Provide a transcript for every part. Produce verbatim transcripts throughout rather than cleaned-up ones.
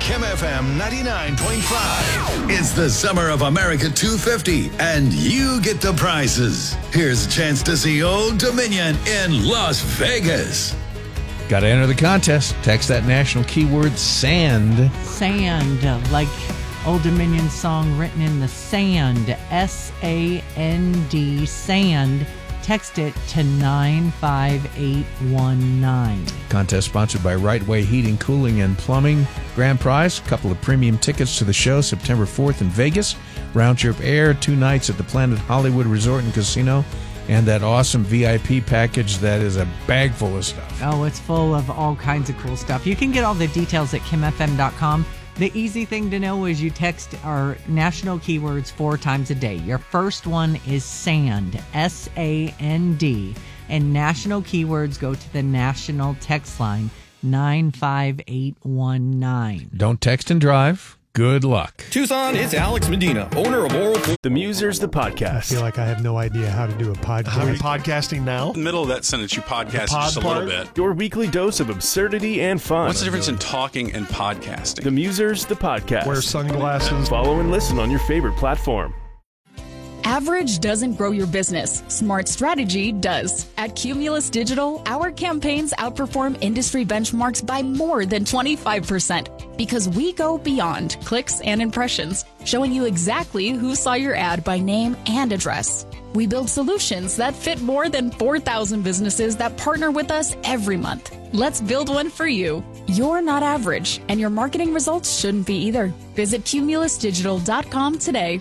Kim F M ninety-nine point five. It's the summer of America two fifty, and you get the prizes. Here's a chance to see Old Dominion in Las Vegas. Got to enter the contest. Text that national keyword sand. Sand, like Old Dominion song written in the sand. S A N D, sand. Text it to nine five eight one nine. Contest sponsored by Right Way Heating, Cooling, and Plumbing. Grand prize, a couple of premium tickets to the show September fourth in Vegas. Round trip air, two nights at the Planet Hollywood Resort and Casino. And that awesome V I P package that is a bag full of stuff. Oh, it's full of all kinds of cool stuff. You can get all the details at kim f m dot com. The easy thing to know is you text our national keywords four times a day. Your first one is sand, S A N D. And national keywords go to the national text line, nine five eight one nine. Don't text and drive. Good luck. Tucson, it's Alex Medina, owner of Oral Foods. The Musers, the podcast. I feel like I have no idea how to do a podcast. Are we podcasting now? In the middle of that sentence, you podcast just a little bit. Your weekly dose of absurdity and fun. What's the difference in talking and podcasting? The Musers, the podcast. Wear sunglasses. Follow and listen on your favorite platform. Average doesn't grow your business. Smart strategy does. At Cumulus Digital, our campaigns outperform industry benchmarks by more than twenty-five percent because we go beyond clicks and impressions, showing you exactly who saw your ad by name and address. We build solutions that fit more than four thousand businesses that partner with us every month. Let's build one for you. You're not average, and your marketing results shouldn't be either. Visit cumulus digital dot com today.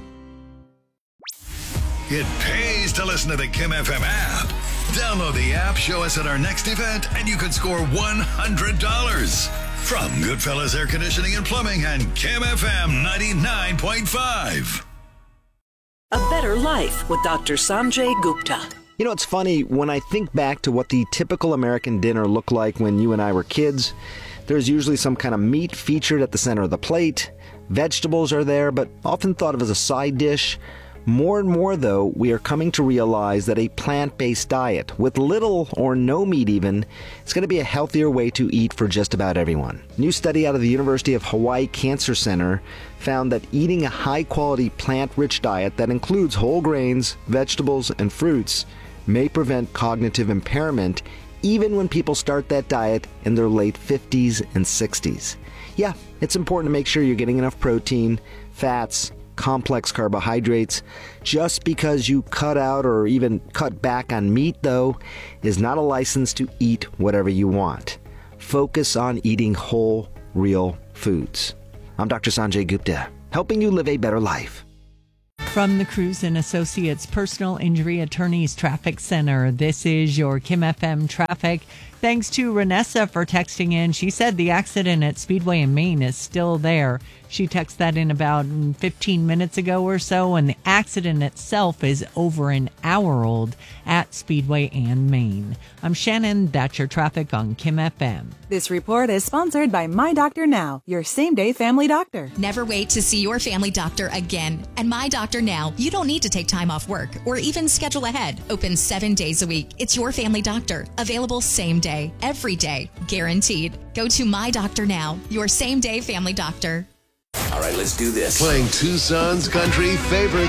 It pays to listen to the Kim F M app. Download the app, show us at our next event, and you could score one hundred dollars. From Goodfellas Air Conditioning and Plumbing and Kim F M ninety-nine point five. A Better Life with Doctor Sanjay Gupta. You know, it's funny, when I think back to what the typical American dinner looked like when you and I were kids, there's usually some kind of meat featured at the center of the plate. Vegetables are there, but often thought of as a side dish. More and more, though, we are coming to realize that a plant-based diet, with little or no meat even, is going to be a healthier way to eat for just about everyone. A new study out of the University of Hawaii Cancer Center found that eating a high-quality plant-rich diet that includes whole grains, vegetables, and fruits may prevent cognitive impairment even when people start that diet in their late fifties and sixties. Yeah, it's important to make sure you're getting enough protein, fats, complex carbohydrates. Just because you cut out or even cut back on meat, though, is not a license to eat whatever you want. Focus on eating whole, real foods. I'm Doctor Sanjay Gupta, helping you live a better life. From the Cruz and Associates Personal Injury Attorneys Traffic Center, this is your Kim F M traffic. Thanks to Renessa for texting in. She said the accident at Speedway in Maine is still there. She texted that in about fifteen minutes ago or so, and the accident itself is over an hour old at Speedway and Maine. I'm Shannon. That's your traffic on Kim F M. This report is sponsored by My Doctor Now, your same-day family doctor. Never wait to see your family doctor again. And My Doctor Now, you don't need to take time off work or even schedule ahead. Open seven days a week. It's your family doctor. Available same day, every day, guaranteed. Go to My Doctor Now, your same-day family doctor. All right, let's do this. Playing Tucson's country favorite.